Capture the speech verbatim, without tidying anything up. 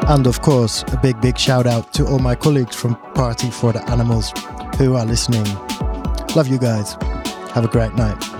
And of course, a big, big shout out to all my colleagues from Party for the Animals who are listening. Love you guys. Have a great night.